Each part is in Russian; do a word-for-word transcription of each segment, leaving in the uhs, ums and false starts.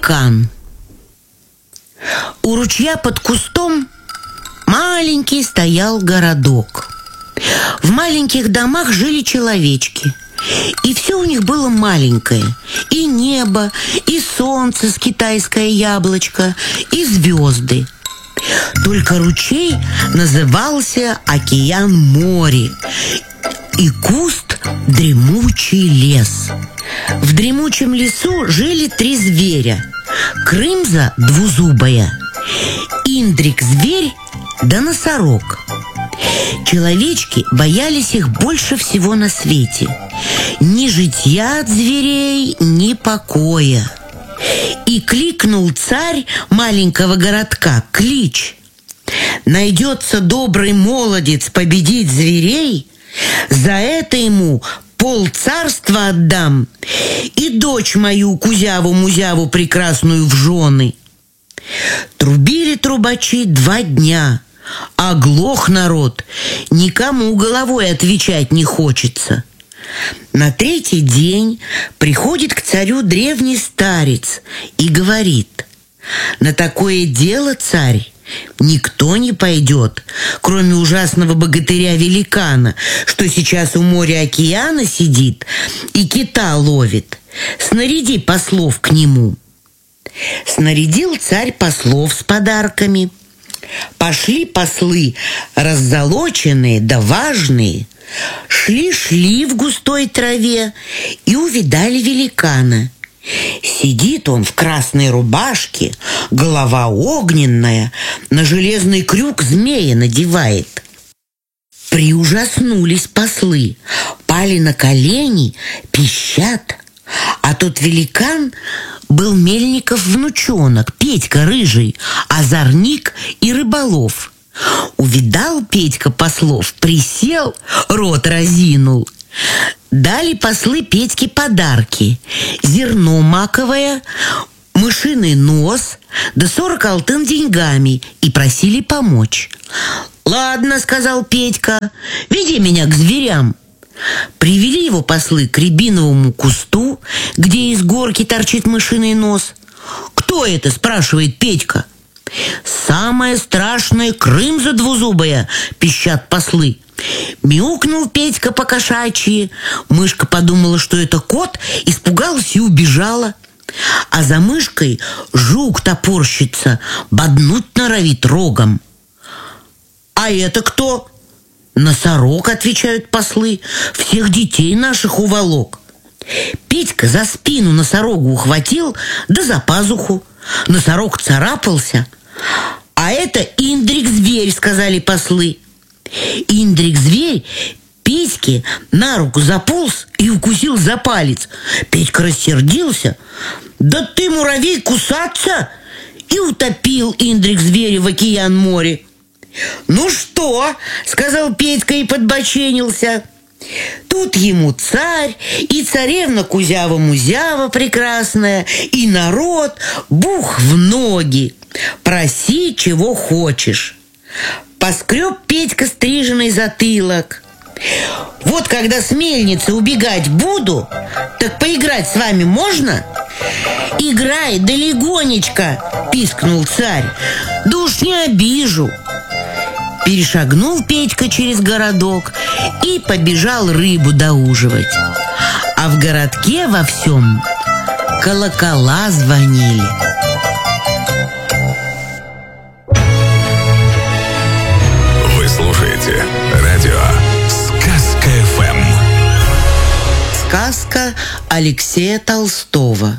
Великан. У ручья под кустом маленький стоял городок. В маленьких домах жили человечки. И все у них было маленькое. И небо, и солнце с китайское яблочко, и звезды. Только ручей назывался Океан-море, и куст — дремучий лес. В дремучем лесу жили три зверя: Крымза двузубая, Индрик-зверь да носорог. Человечки боялись их больше всего на свете. Ни житья от зверей, ни покоя. И кликнул царь маленького городка клич: найдется добрый молодец победить зверей, за это ему пол царства отдам и дочь мою Кузяву-Музяву прекрасную в жены. Трубили трубачи два дня, оглох народ, никому головой отвечать не хочется. На третий день приходит к царю древний старец и говорит: на такое дело, царь, никто не пойдет, кроме ужасного богатыря-великана, что сейчас у моря океана сидит и кита ловит. Снаряди послов к нему. Снарядил царь послов с подарками. Пошли послы раззолоченные да важные. Шли-шли в густой траве и увидали великана. Сидит он в красной рубашке, голова огненная, на железный крюк змея надевает. Приужаснулись послы, пали на колени, пищат. А тот великан был Мельников внучонок, Петька рыжий, озорник и рыболов. Увидал Петька послов, присел, рот разинул. Дали послы Петьке подарки: зерно маковое, мышиный нос, да сорок алтын деньгами, и просили помочь. «Ладно, — сказал Петька, — веди меня к зверям». Привели его послы к рябиновому кусту, где из горки торчит мышиный нос. «Кто это?» — спрашивает Петька. «Самая страшная Крымза двузубая», — пищат послы. Мяукнул Петька по-кошачьи. Мышка подумала, что это кот, испугалась и убежала. А за мышкой жук топорщится, боднуть норовит рогом. «А это кто?» «Носорог», — отвечают послы, — «всех детей наших уволок». Петька за спину носорогу ухватил, да за пазуху. Носорог царапался. «А это Индрик-зверь», — сказали послы. Индрик-зверь Петьке на руку заполз и укусил за палец. Петька рассердился. «Да ты, муравей, кусаться!» И утопил Индрик-зверя в Океан-море. «Ну что?» — сказал Петька и подбоченился. Тут ему царь и царевна Кузява-Музява прекрасная, и народ бух в ноги. Проси, чего хочешь. Поскреб Петька стриженный затылок. «Вот когда с мельницы убегать буду, так поиграть с вами можно?» «Играй, да легонечко!» — пискнул царь. «Да уж не обижу». Перешагнул Петька через городок и побежал рыбу доуживать. А в городке во всем колокола звонили. Вы слушаете радио Сказка-ФМ. Сказка Алексея Толстого.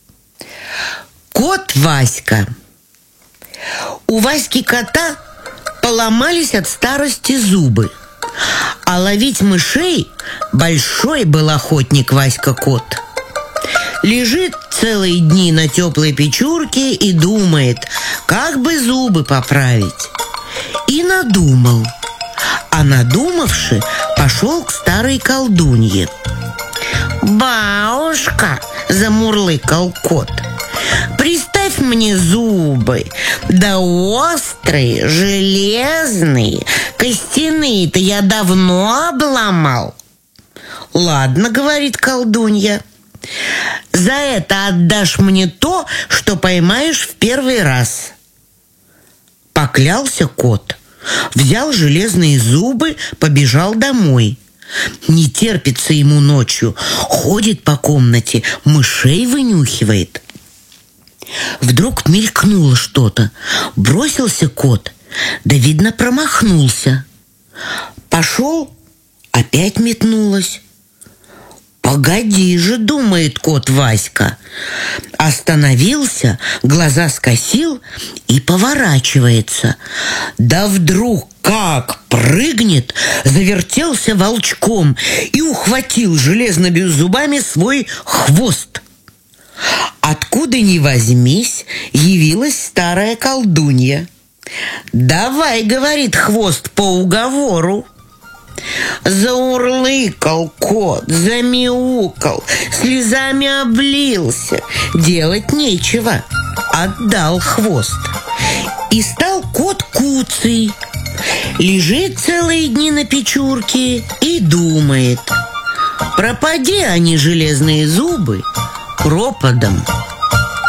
Кот Васька. У Васьки кота поломались от старости зубы, а ловить мышей большой был охотник Васька-кот. Лежит целые дни на теплой печурке и думает, как бы зубы поправить. И надумал. А надумавши, пошел к старой колдунье. «Бабушка, — замурлыкал кот, — приставь мне зубы, да острые, железные, костяные-то я давно обломал». «Ладно, — говорит колдунья, — За это отдашь мне то, что поймаешь в первый раз. Поклялся кот, взял железные зубы, побежал домой. Не терпится ему ночью, ходит по комнате, мышей вынюхивает. Вдруг мелькнуло что-то, бросился кот, да, видно, промахнулся. Пошел, опять метнулось. «Погоди же», — думает кот Васька. Остановился, глаза скосил и поворачивается. Да вдруг как прыгнет, завертелся волчком и ухватил железными зубами свой хвост. Откуда ни возьмись, явилась старая колдунья. «Давай, — говорит, — хвост по уговору». Заурлыкал кот, замяукал, слезами облился. Делать нечего, отдал хвост. И стал кот куцый. Лежит целые дни на печурке и думает: пропади они, железные зубы, пропадом.